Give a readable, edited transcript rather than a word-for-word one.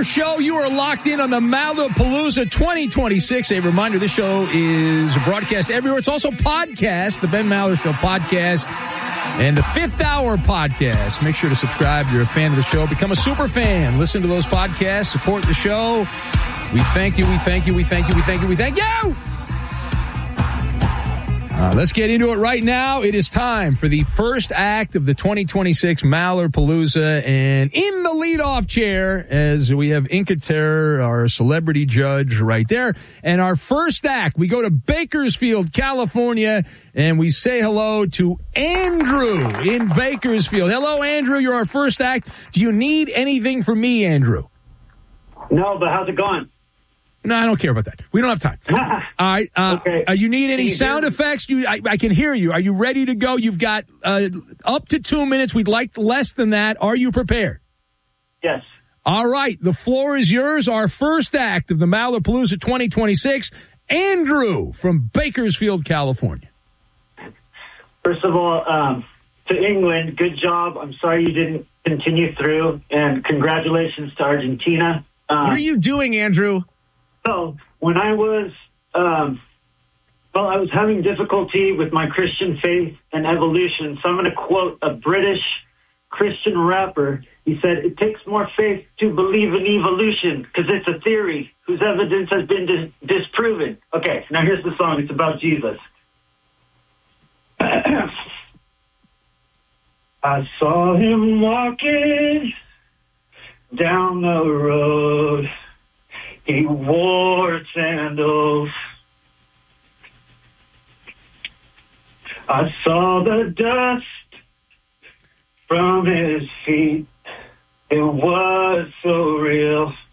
show. You are locked in on the Malapalooza 2026. A reminder, this show is broadcast everywhere. It's also podcast, the Ben Maller Show podcast, and the Fifth Hour podcast. Make sure to subscribe if you're a fan of the show. Become a super fan. Listen to those podcasts. Support the show. We thank you. We thank you. We thank you. We thank you. We thank you. Let's get into it right now. It is time for the first act of the 2026 Malapalooza. And in the leadoff chair, as we have Inca Terror, our celebrity judge right there. And our first act, we go to Bakersfield, California, and we say hello to Andrew in Bakersfield. Hello, Andrew. You're our first act. Do you need anything from me, Andrew? No, but how's it going? No, I don't care about that. We don't have time. All right. Okay. You need any sound effects? I can hear you. Are you ready to go? You've got up to 2 minutes. We'd like less than that. Are you prepared? Yes. All right. The floor is yours. Our first act of the Malapalooza 2026, Andrew from Bakersfield, California. First of all, to England, good job. I'm sorry you didn't continue through, and congratulations to Argentina. What are you doing, Andrew? So when I was, I was having difficulty with my Christian faith and evolution. So I'm going to quote a British Christian rapper. He said, "It takes more faith to believe in evolution because it's a theory whose evidence has been disproven." Okay, now here's the song. It's about Jesus. I saw him walking down the road. He wore sandals. I saw the dust from his feet. It was so real.